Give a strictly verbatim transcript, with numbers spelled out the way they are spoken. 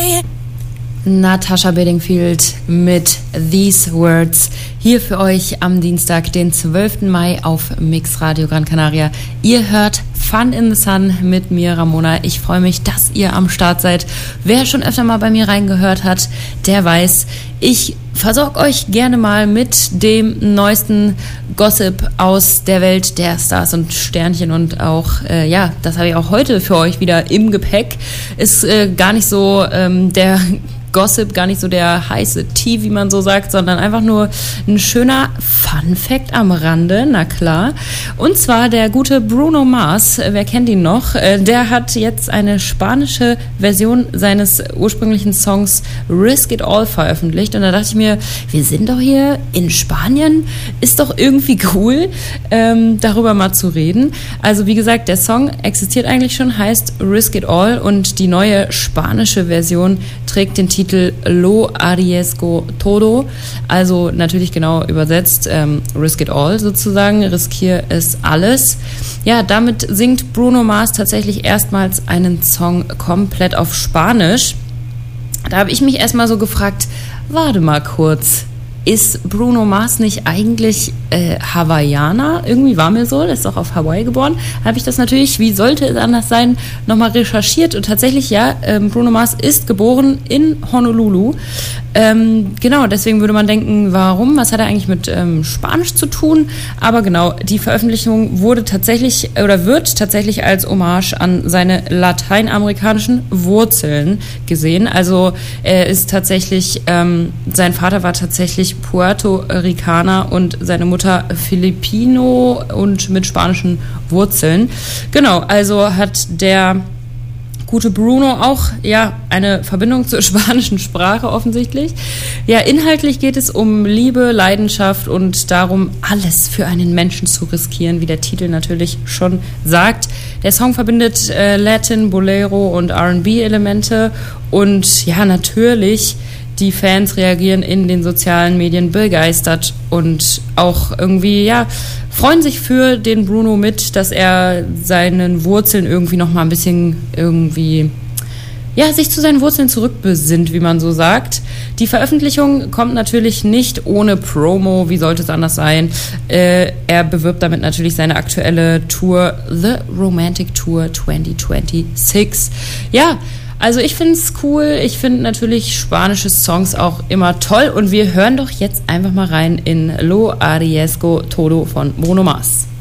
Natasha Bedingfield mit These Words hier für euch am Dienstag, den zwölften Mai auf Mix Radio Gran Canaria. Ihr hört Fun in the Sun mit mir, Ramona. Ich freue mich, dass ihr am Start seid. Wer schon öfter mal bei mir reingehört hat, der weiß, ich versorge euch gerne mal mit dem neuesten Gossip aus der Welt der Stars und Sternchen und auch, äh, ja, das habe ich auch heute für euch wieder im Gepäck. Ist äh, gar nicht so ähm, der Gossip, gar nicht so der heiße Tee, wie man so sagt, sondern einfach nur ein schöner Fun-Fact am Rande, na klar. Und zwar der gute Bruno Mars, wer kennt ihn noch, der hat jetzt eine spanische Version seines ursprünglichen Songs Risk It All veröffentlicht und da dachte ich mir, wir sind doch hier in Spanien, ist doch irgendwie cool, ähm, darüber mal zu reden. Also wie gesagt, der Song existiert eigentlich schon, heißt Risk It All und die neue spanische Version trägt den Titel Lo arriesgo todo, also natürlich genau übersetzt ähm, Risk It All sozusagen, riskiere es alles. Ja, damit singt Bruno Mars tatsächlich erstmals einen Song komplett auf Spanisch. Da habe ich mich erstmal so gefragt, warte mal kurz, ist Bruno Mars nicht eigentlich äh, Hawaiianer? Irgendwie war mir so, der ist doch auf Hawaii geboren. Habe ich das natürlich, wie sollte es anders sein, nochmal recherchiert. Und tatsächlich, ja, ähm, Bruno Mars ist geboren in Honolulu. Ähm, genau, deswegen würde man denken, warum? Was hat er eigentlich mit ähm, Spanisch zu tun? Aber genau, die Veröffentlichung wurde tatsächlich oder wird tatsächlich als Hommage an seine lateinamerikanischen Wurzeln gesehen. Also er ist tatsächlich, ähm, sein Vater war tatsächlich Puerto Ricaner und seine Mutter Filipino und mit spanischen Wurzeln. Genau, also hat der gute Bruno auch, ja, eine Verbindung zur spanischen Sprache offensichtlich. Ja, inhaltlich geht es um Liebe, Leidenschaft und darum, alles für einen Menschen zu riskieren, wie der Titel natürlich schon sagt. Der Song verbindet äh, Latin, Bolero und R and B-Elemente und ja, natürlich die Fans reagieren in den sozialen Medien begeistert und auch irgendwie, ja, freuen sich für den Bruno mit, dass er seinen Wurzeln irgendwie nochmal ein bisschen irgendwie, ja, sich zu seinen Wurzeln zurückbesinnt, wie man so sagt. Die Veröffentlichung kommt natürlich nicht ohne Promo, wie sollte es anders sein. Äh, er bewirbt damit natürlich seine aktuelle Tour, The Romantic Tour zwanzig sechsundzwanzig. Ja, also ich finde es cool, ich finde natürlich spanische Songs auch immer toll und wir hören doch jetzt einfach mal rein in Lo arriesgo todo von Bruno Mars.